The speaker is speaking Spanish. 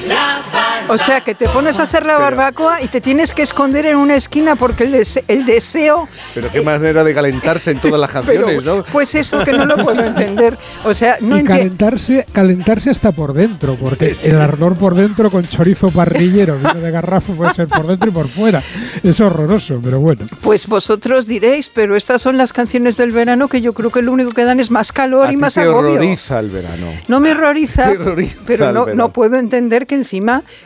O sea, que te pones a hacer la barbacoa y te tienes que esconder en una esquina porque el deseo... Pero qué manera de calentarse en todas las canciones, ¿no? Pues eso que no lo puedo entender. O sea, no entiendo. Calentarse hasta por dentro, porque el ardor por dentro con chorizo parrillero, vino de garrafa, puede ser por dentro y por fuera. Es horroroso, pero bueno. Pues vosotros diréis, pero estas son las canciones del verano que yo creo que lo único que dan es más calor y más agobio. ¿Te horroriza el verano? No me horroriza, Te horroriza pero el verano. no puedo entender que encima